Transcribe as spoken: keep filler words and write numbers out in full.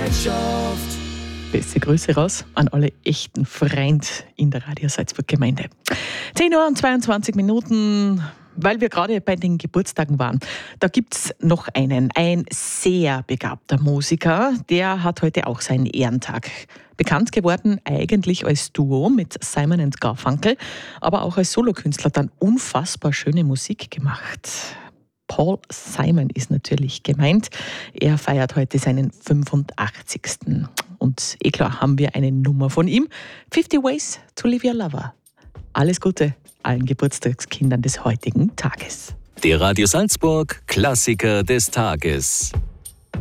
Gesellschaft. Beste Grüße raus an alle echten Freunde in der Radio Salzburg Gemeinde. zehn Uhr und zweiundzwanzig Minuten, weil wir gerade bei den Geburtstagen waren. Da gibt es noch einen, ein sehr begabter Musiker, der hat heute auch seinen Ehrentag. Bekannt geworden eigentlich als Duo mit Simon and Garfunkel, aber auch als Solokünstler dann unfassbar schöne Musik gemacht. Paul Simon ist natürlich gemeint. Er feiert heute seinen fünfundachtzigsten Und eh klar haben wir eine Nummer von ihm. fifty Ways to Leave Your Lover. Alles Gute allen Geburtstagskindern des heutigen Tages. Der Radio Salzburg Klassiker des Tages.